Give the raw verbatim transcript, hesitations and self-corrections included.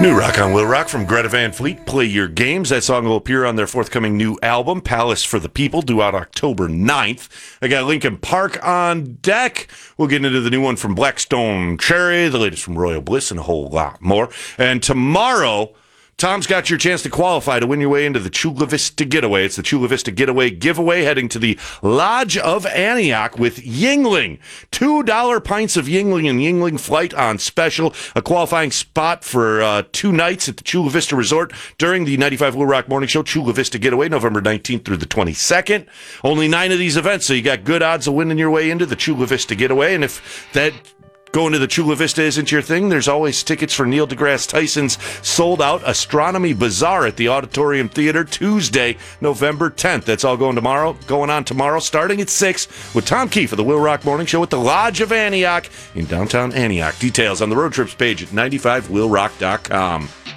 New Rock on Will Rock from Greta Van Fleet. Play Your Games. That song will appear on their forthcoming new album, Palace for the People, due out October ninth. I got Linkin Park on deck. We'll get into the new one from Blackstone Cherry, the latest from Royal Bliss, and a whole lot more. And tomorrow, Tom's got your chance to qualify to win your way into the Chula Vista Getaway. It's the Chula Vista Getaway giveaway heading to the Lodge of Antioch with Yuengling. two dollar pints of Yuengling and Yuengling Flight on special. A qualifying spot for uh, two nights at the Chula Vista Resort during the ninety-five Will Rock Morning Show Chula Vista Getaway, November nineteenth through the twenty-second. Only nine of these events, so you got good odds of winning your way into the Chula Vista Getaway. And if that going to the Chula Vista isn't your thing, there's always tickets for Neil deGrasse Tyson's sold-out Astronomy Bazaar at the Auditorium Theater Tuesday, November tenth. That's all going tomorrow, going on tomorrow, starting at six with Tom Keefe of the Will Rock Morning Show at the Lodge of Antioch in downtown Antioch. Details on the road trips page at ninety-five will rock dot com.